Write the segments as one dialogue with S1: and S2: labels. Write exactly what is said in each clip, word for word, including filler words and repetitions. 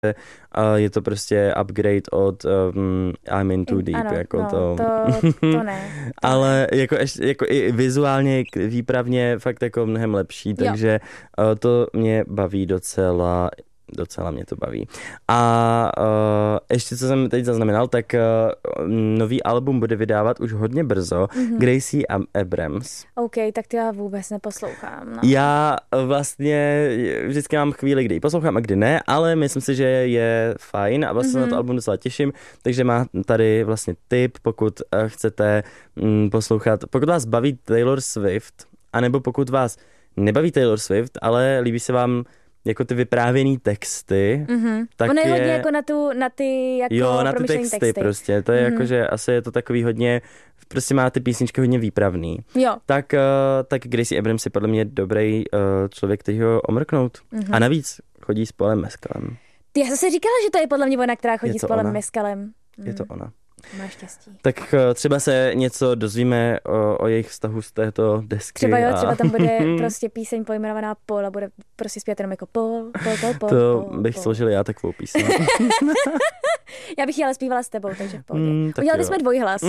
S1: uh, je to prostě upgrade od um, I'm in too deep,
S2: ano,
S1: jako
S2: no,
S1: to.
S2: to, to ne. To
S1: Ale
S2: ne.
S1: jako, ještě, jako i vizuálně, výpravně fakt jako mnohem lepší, takže uh, to mě baví docela, docela mě to baví. A uh, ještě co jsem teď zaznamenal, tak uh, nový album bude vydávat už hodně brzo mm-hmm. Gracie Abrams.
S2: OK, tak to já vůbec neposlouchám. No.
S1: Já vlastně vždycky mám chvíli, kdy ji poslouchám a kdy ne, ale myslím si, že je fajn a vlastně mm-hmm. se na to album docela těším, takže má tady vlastně tip, pokud uh, chcete mm, poslouchat, pokud vás baví Taylor Swift, anebo pokud vás nebaví Taylor Swift, ale líbí se vám jako ty vyprávěný texty,
S2: mm-hmm.
S1: tak
S2: ono je,
S1: je...
S2: hodně jako na, tu, na ty jako
S1: jo, na ty texty,
S2: texty
S1: prostě, to je
S2: mm-hmm.
S1: jako, že asi je to takový hodně, prostě má ty písničky hodně výpravný.
S2: Jo.
S1: Tak, uh, tak Gracie Abrams je podle mě dobrý uh, člověk, který ho omrknout. Mm-hmm. A navíc chodí s Paulem Mescalem.
S2: Já jsem si říkala, že to je podle mě ona, která chodí s Paulem
S1: ona.
S2: Mescalem.
S1: Mm. Je to ona.
S2: Máš štěstí.
S1: Tak uh, třeba se něco dozvíme o, o jejich vztahu z této desky.
S2: Třeba jo,
S1: a...
S2: třeba tam bude prostě píseň pojmenovaná Paul a bude prostě zpět jenom jako Paul, Paul, Paul, Paul.
S1: To
S2: Paul,
S1: bych
S2: Paul.
S1: složil já takovou píseň.
S2: Já bych ji ale zpívala s tebou, takže v pohodě.
S1: Mm,
S2: Udělali jsme dvojhlas.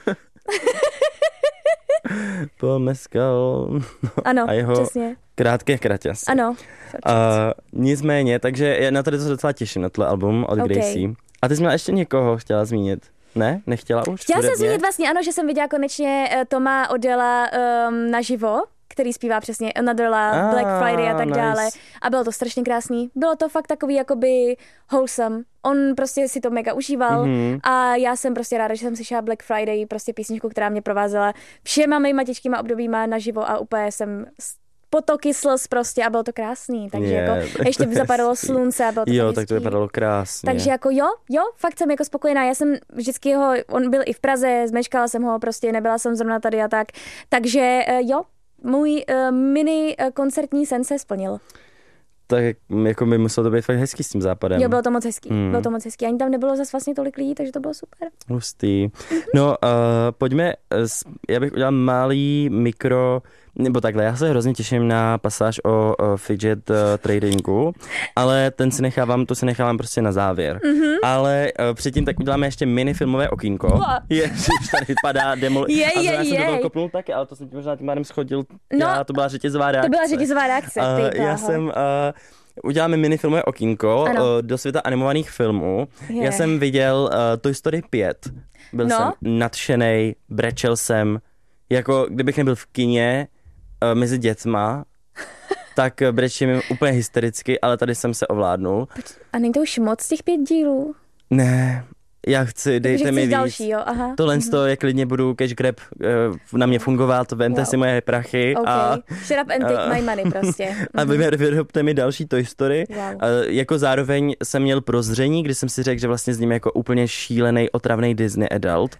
S1: Paul Mescal.
S2: Ano,
S1: a jeho
S2: přesně.
S1: Krátké kraťasy.
S2: Ano.
S1: Uh, nicméně, takže já na tady to docela těším, na tohle album od
S2: okay.
S1: Gracie. A ty jsi měla ještě někoho chtěla zmínit? Ne? Nechtěla už?
S2: Chtěla jsem
S1: Hudebně?
S2: zmínit vlastně, ano, že jsem viděla konečně uh, Toma Odella um, naživo, který zpívá přesně Another Love, ah, Black Friday a tak
S1: nice.
S2: dále. A bylo to strašně krásný. Bylo to fakt takový jakoby wholesome. On prostě si to mega užíval mm-hmm. a já jsem prostě ráda, že jsem slyšela Black Friday, prostě písničku, která mě provázela všema mýma těžkýma obdobíma naživo a úplně jsem potoky slz prostě a bylo to krásný. Takže yeah, jako ještě by zapadalo slunce a bylo to
S1: jo,
S2: hezký.
S1: tak to vypadalo krásně.
S2: Takže jako jo, jo, fakt jsem jako spokojená. Já jsem vždycky ho, on byl i v Praze, zmeškala jsem ho, prostě nebyla jsem zrovna tady a tak. Takže jo, můj uh, mini uh, koncertní sen se splnil.
S1: Tak jako by muselo to být fakt hezký s tím západem.
S2: Jo, bylo to moc hezký.
S1: Hmm.
S2: Bylo to moc hezký. Ani tam nebylo zase vlastně tolik lidí, takže to bylo super.
S1: Hustý. No, uh, pojďme, já bych udělal malý mikro, nebo takhle, já se hrozně těším na pasáž o, o fidget uh, tradingu, ale ten si nechávám, to si nechávám prostě na závěr. Mm-hmm. Ale uh, předtím tak uděláme ještě mini filmové okýnko. Ježiš, tady padá demol.
S2: Je,
S1: a
S2: je,
S1: já jsem
S2: je.
S1: do toho kopnul taky, ale to jsem ti možná tím pádem schodil.
S2: No,
S1: já, to byla řetězová reakce.
S2: To byla řetězová reakce, ty
S1: uh, Já jsem... Uh, Uděláme minifilmové okýnko uh, do světa animovaných filmů. Je. Já jsem viděl uh, Toy Story pět. Byl
S2: no.
S1: jsem nadšenej, brečel jsem. Jako kdybych nebyl v kině uh, mezi dětma, tak brečím úplně hystericky, ale tady jsem se ovládnul.
S2: A není to už moc těch pět dílů?
S1: Ne, já chci, dejte
S2: Takže
S1: mi víc.
S2: další, jo? Aha.
S1: Tohle mm-hmm. to, jak klidně budu cash grab uh, na mě fungovat, vemte wow. si moje prachy.
S2: Okay.
S1: A,
S2: shut up and take uh, my money prostě.
S1: A vy vyrobte mi další Toy Story.
S2: Wow.
S1: A jako zároveň jsem měl prozření, kdy jsem si řekl, že vlastně s ním jako úplně šílený, otravný Disney adult.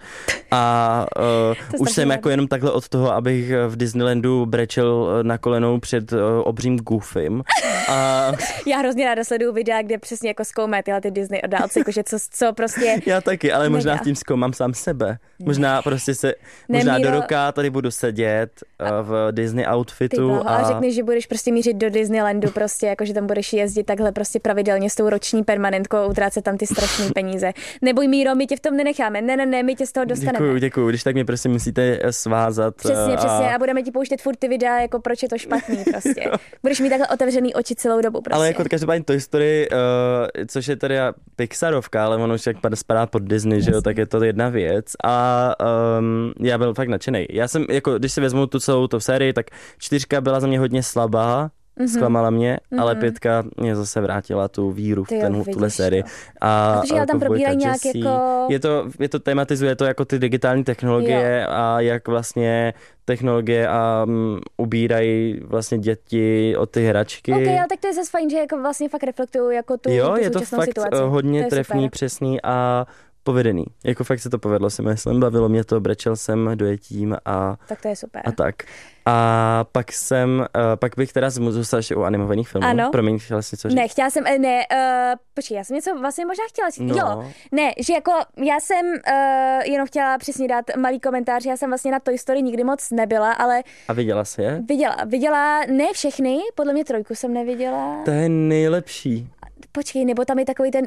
S1: A uh, už jsem jako jenom takhle od toho, abych v Disneylandu brečel na kolenou před uh, obřím Goofym. A...
S2: Já hrozně ráda sleduju videa, kde přesně jako zkoumají tyhle ty Disney adults, jakože co, co prostě...
S1: Já taky, ale možná s tím zkoumám sám sebe. Možná prostě se, možná
S2: Nemíro...
S1: do roka tady budu sedět uh, v Disney outfitu.
S2: A... a řekneš, že budeš prostě mířit do Disneylandu prostě, jakože tam budeš jezdit takhle prostě pravidelně s tou roční permanentkou a utrácet tam ty strašné peníze. Neboj, Míro, my tě v tom nenecháme. Ne, ne, ne, my tě z toho dostaneme.
S1: Děkuju, děkuju, když tak mě prostě musíte svázat.
S2: Přesně,
S1: a...
S2: přesně a budeme ti pouštět furt ty videa, jako proč je to špatný prostě. Budeš mít takhle otevřený oči celou dobu prostě.
S1: Ale jako každopádně Toy Story, uh, což je tady Pixarovka, ale ono už jak spadá pod Disney, že jo, tak je to jedna věc a um, já byl fakt nadšenej. Já jsem, jako když si vezmu tu celou tu sérii, tak čtyřka byla za mě hodně slabá, mm-hmm. zklamala mě, mm-hmm. ale pětka mě zase vrátila tu víru v ten, tuhle sérii.
S2: A, a protože tam probírají nějak jako...
S1: Je to, je to tematizuje to jako ty digitální technologie jo. a jak vlastně technologie a um, ubírají vlastně děti od ty hračky.
S2: Ok, ale tak to je zase fajn, že jako vlastně fakt reflektují jako tu,
S1: jo,
S2: tu
S1: je to fakt
S2: situaci.
S1: hodně
S2: to
S1: trefný,
S2: super.
S1: přesný a povedený. Jako fakt se to povedlo, si myslím, bavilo mě to, brečel jsem dojetím a
S2: tak to je super.
S1: A tak. A pak jsem, uh, pak bych teda zůstal ještě u animovaných filmů.
S2: Ano.
S1: Promiň, chtěla jsi něco říct?
S2: Ne, chtěla jsem, ne, uh, počkej, já jsem něco vlastně možná chtěla říct.
S1: No.
S2: Jo, ne, že jako já jsem uh, jenom chtěla přesně dát malý komentář, já jsem vlastně na Toy Story nikdy moc nebyla, ale...
S1: A viděla jsi je?
S2: Viděla, viděla, ne všechny, podle mě trojku jsem neviděla.
S1: To je nejlepší.
S2: počkej, nebo tam je takový ten